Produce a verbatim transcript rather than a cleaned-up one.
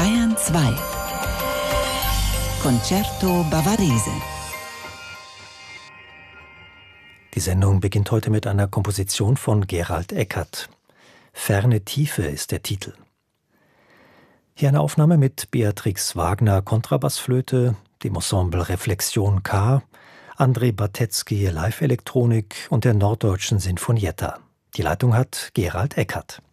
Bayern zwei. Concerto Bavarese. Die Sendung beginnt heute mit einer Komposition von Gerald Eckert. Ferne Tiefe ist der Titel. Hier eine Aufnahme mit Beatrix Wagner Kontrabassflöte, dem Ensemble Reflexion K, André Batetzky Live-Elektronik und der Norddeutschen Sinfonietta. Die Leitung hat Gerald Eckert.